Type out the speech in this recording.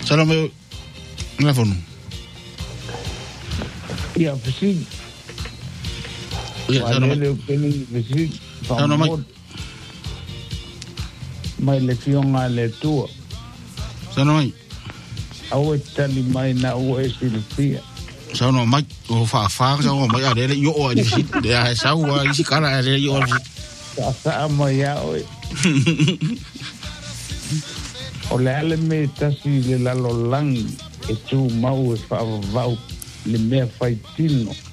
Sano me na fonu. Ia fisi. Ia sano Lele keni fisi. Sano mai. Mai le fionga le tua. Sano mai. Au e tali mai na ua e silfia. Sano mai o fa sano mai a le yo o si de sa ua si kala le yo. Sa mai ya oi. O le ale me tasi le lalo langi e tu mau e whaavavau le mea whaitino